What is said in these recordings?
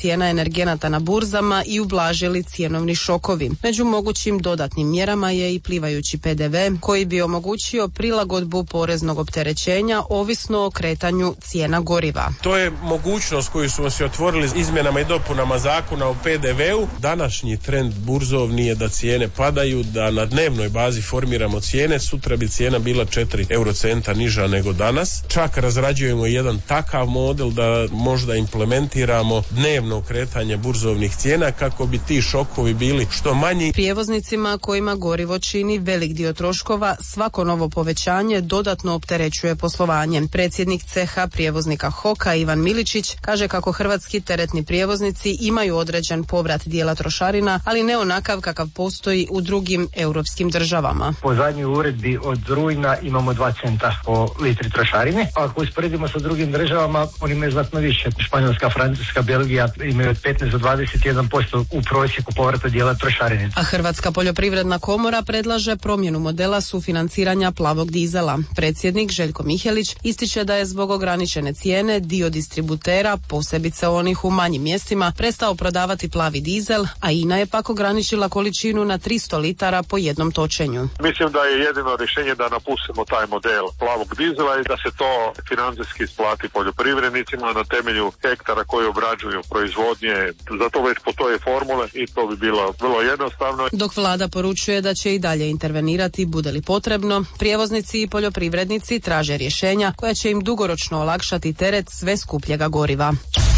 cijena energenata na burzama i ublažili cjenovni šokovi. Među mogućim dodatnim mjerama je i plivajući PDV koji bi omogućio prilagodbu poreznog opterećenja ovisno o kretanju cijena goriva. To je mogućnost koju smo se otvorili izmjenama i dopunama zakona o PDV-u. Današnji trend burzovni je da cijene padaju, da na dnevnoj bazi formiramo cijene. Sutra bi cijena bila 4 eurocenta niža nego danas. Čak razrađujemo jedan takav model da možda implementiramo dnevno kretanje burzovnih cijena kako bi ti šokovi bili što manji. Prijevoznicima kojima gorivo čini velik dio troškova, svako novo povećanje dodatno opterećuje poslovanje. Predsjednik ceha prijevoznika HOK-a Ivan Miličić kaže kako hrvatski teretni prijevoznici imaju određen povrat dijela trošarina, ali ne onakav kakav postoji u drugim europskim državama. Po zadnjoj uredbi od rujna imamo 2 centa po litri trošarine. Ako usporedimo sa drugim državama, oni imaju znatno više. Španjolska, Francuska, Belgija imaju od 15 do 21% u prosjeku povrata dijela trošarine. A Hrvatska poljoprivredna komora predlaže promjenu modela sufinanciranja plavog dizela. Predsjednik Željko Mihelić ističe da je zbog ograničene cijene dio distributera, posebice onih u manjim mjestima, prestao prodavati plavi dizel, a INA je pak ograničila količinu na 300 litara po jednom točenju. Mislim da je jedino rješenje da napustimo taj model plavog dizela i da se to financijski isplati poljoprivrednicima na temelju hektara koji obrađuju proizvodnje. Za to već postoje formule i to bi bilo vrlo jednostavno. Dok vlada poručuje da će i dalje intervenirati bude li potrebno, prijevoznici i poljoprivrednici traže rješenja koja će im dugoročno olakšati teret sve skupljega goriva.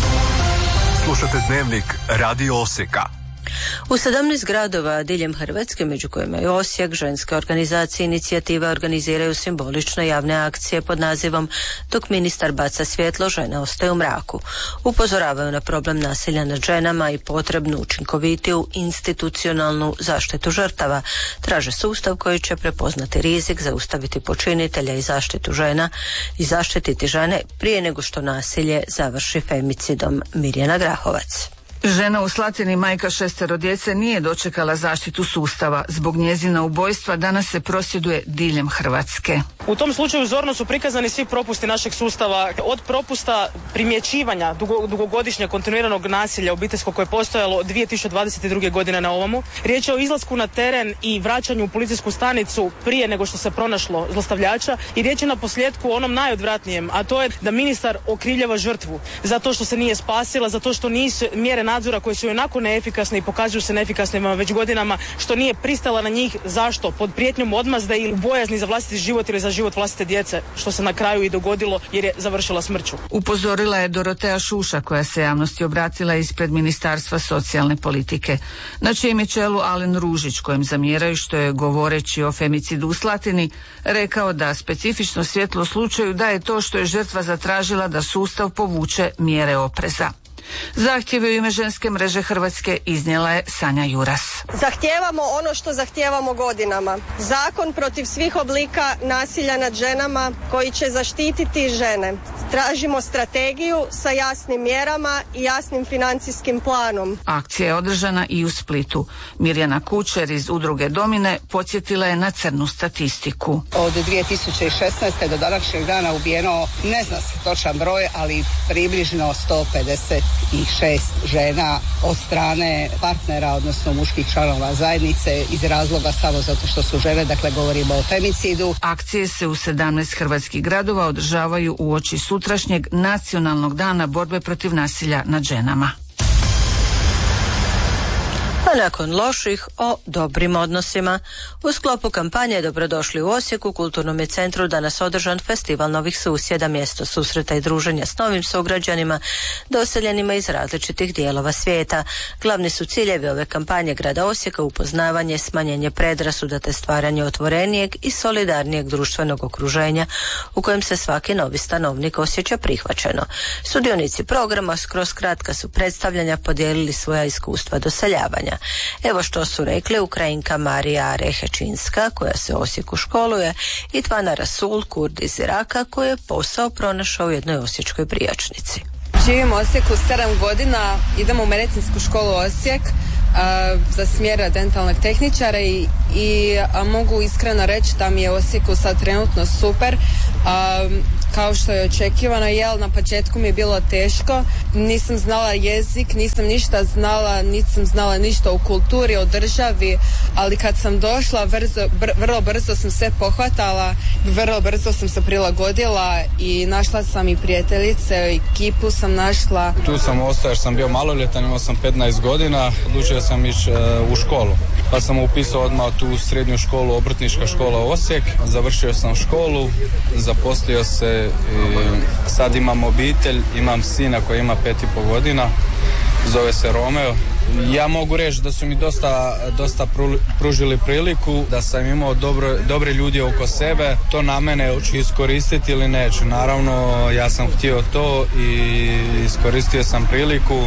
Slušate Dnevnik Radio Osijeka. U 17 gradova diljem Hrvatske, među kojima je Osijek, ženske organizacije i inicijative organiziraju simbolične javne akcije pod nazivom Dok ministar baca svjetlo, žene ostaju u mraku. Upozoravaju na problem nasilja nad ženama i potrebnu učinkovitiju institucionalnu zaštitu žrtava. Traže sustav koji će prepoznati rizik, zaustaviti počinitelja i zaštitu žena i zaštititi žene prije nego što nasilje završi femicidom. Mirjana Grahovac. Žena u Slatini, majka 6 djece, nije dočekala zaštitu sustava. Zbog njezina ubojstva danas se prosvjeduje diljem Hrvatske. U tom slučaju zorno su prikazani svi propusti našeg sustava, od propusta primjećivanja dugogodišnjeg kontinuiranog nasilja obiteljskog koje je postojalo od 2022. godine na ovomu. Riječ je o izlasku na teren i vraćanju u policijsku stanicu prije nego što se pronašlo zlostavljača i riječ je na posljedku o onom najodvratnijem, a to je da ministar okrivljava žrtvu zato što se nije spasila, zato što nisu mjere nadzora koje su onako neefikasne i pokazuju se neefikasnima već godinama, što nije pristala na njih. Zašto? Pod prijetnjom odmazde ili bojazni za vlastiti život ili za život vlastite djece, što se na kraju i dogodilo jer je završila smrću. Upozorila je Dorotea Šuša, koja se javnosti obratila ispred Ministarstva socijalne politike, na čijem je čelu Alen Ružić, kojem zamjeraju što je, govoreći o femicidu u Slatini, rekao da specifično svjetlo u slučaju da je to što je žrtva zatražila da sustav povuče mjere opreza. Zahtjeve u ime ženske mreže Hrvatske iznijela je Sanja Juras. Zahtijevamo ono što zahtijevamo godinama. Zakon protiv svih oblika nasilja nad ženama koji će zaštititi žene. Tražimo strategiju sa jasnim mjerama i jasnim financijskim planom. Akcija je održana i u Splitu. Mirjana Kučer iz udruge Domine podsjetila je na crnu statistiku. Od 2016. do današnjeg dana ubijeno, ne zna se točan broj, ali približno 156 žena od strane partnera, odnosno muških članova zajednice iz razloga samo zato što su žene, dakle govorimo o femicidu. Akcije se u 17 hrvatskih gradova održavaju uoči sutrašnjeg nacionalnog dana borbe protiv nasilja nad ženama. A nakon loših, o dobrim odnosima. U sklopu kampanje Dobrodošli u Osijeku, u kulturnom je centru danas održan festival novih susjeda, mjesto susreta i druženja s novim sugrađanima, doseljenima iz različitih dijelova svijeta. Glavni su ciljevi ove kampanje grada Osijeka upoznavanje, smanjenje predrasuda te stvaranje otvorenijeg i solidarnijeg društvenog okruženja u kojem se svaki novi stanovnik osjeća prihvaćeno. Sudionici programa kroz kratka su predstavljanja podijelili svoja iskustva doseljavanja. Evo što su rekli Ukrajinka Marija Rehečinska, koja se u Osijeku školuje, i Tvana Rasul, Kurd iz Iraka, koji je posao pronašao u jednoj osječkoj prijačnici. Živim u Osijeku 7 godina, idem u medicinsku školu Osijek za smjer dentalnog tehničara i mogu iskreno reći da mi je u Osijeku sad trenutno super. kao što je očekivano, jel na početku mi je bilo teško, nisam znala jezik, nisam ništa znala, nisam znala ništa o kulturi, o državi, ali kad sam došla vrlo brzo sam sve pohvatala, vrlo brzo sam se prilagodila i našla sam i prijateljice, ekipu sam našla. Tu sam ostao jer sam bio maloljetan, imao sam 15 godina, odlučio sam ići u školu. Pa sam upisao odmah tu srednju školu, obrtnička škola Osijek, završio sam školu, zaposlio se i sad imam obitelj, imam sina koji ima 5,5 godina, zove se Romeo. Ja mogu reći da su mi dosta pružili priliku, da sam imao dobre ljudi oko sebe, to na mene hoću iskoristiti ili neću. Naravno, ja sam htio to i iskoristio sam priliku.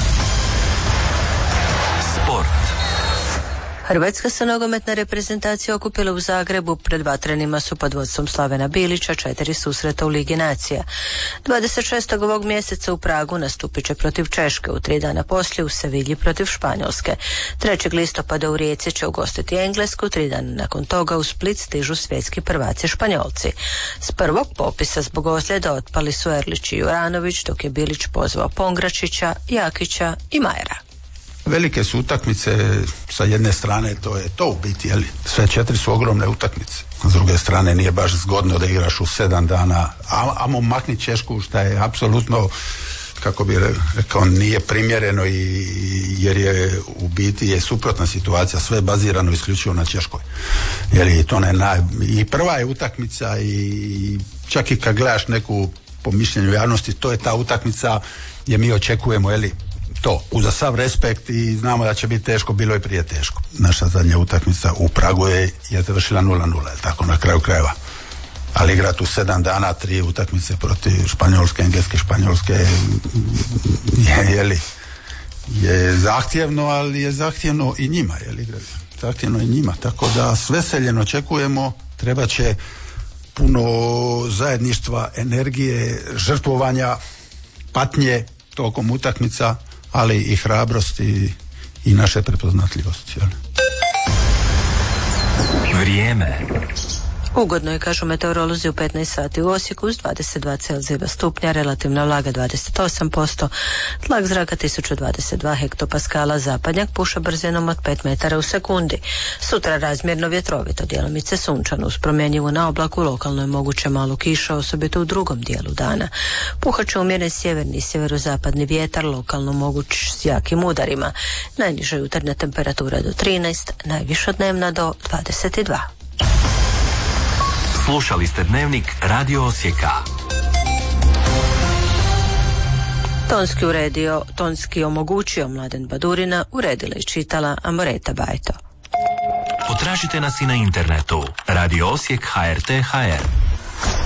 Sport. Hrvatska se nogometna reprezentacija okupila u Zagrebu. Pred vatrenima su pod vodstvom Slavena Bilića 4 susreta u Ligi nacija. 26. ovog mjeseca u Pragu nastupit će protiv Češke, u 3 dana poslije u Sevilji protiv Španjolske. 3. listopada u Rijeci će ugostiti Englesku, 3 dana nakon toga u Split stižu svjetski prvaci Španjolci. S prvog popisa zbog ozljeda otpali su Erlić i Juranović, dok je Bilić pozvao Pongračića, Jakića i Majera. Velike su utakmice, sa jedne strane to je to u biti, jeli? Sve 4 su ogromne utakmice. S druge strane nije baš zgodno da igraš u 7 dana, amo makni Češku, što je apsolutno, kako bi rekao, nije primjereno jer je u biti je suprotna situacija, sve je bazirano isključivo na Češkoj. Jer je to i prva je utakmica i čak i kad gledaš neku, po mišljenju javnosti, to je ta utakmica gdje mi očekujemo, jeli, to, uza sav respekt i znamo da će biti teško, bilo je prije teško. Naša zadnja utakmica u Pragu je završila 0-0, tako na kraju krajeva. Ali igrati u 7 dana 3 utakmice protiv Španjolske, Engleske, Španjolske je zahtjevno, ali je zahtjevno i njima, zahtjevno i njima, tako da s veseljem očekujemo, treba će puno zajedništva, energije, žrtvovanja, patnje tokom utakmica, ali i hrabrosti i naše prepoznatljivosti. Vrijeme. Ugodno je, kažu meteorolozi, u 15 sati u Osijeku uz 22 Celzijeva stupnja, relativna vlaga 28%, tlak zraka 1022 hektopaskala, zapadnjak puša brzinom od 5 metara u sekundi. Sutra razmjerno vjetrovito, djelomice sunčano, uz promjenjivu na oblaku, lokalno je moguće malu kiša, osobito u drugom dijelu dana. Puhat će umjeren sjeverni i sjeverozapadni vjetar, lokalno moguć s jakim udarima. Najniža jutarnja temperatura do 13, najviša dnevna do 22. Slušali ste Dnevnik Radio Osijeka. Tonski omogućio Mladen Badurina, uredila i čitala Amoreta Bajto. Potražite nas i na internetu radioosijek.hr.hr.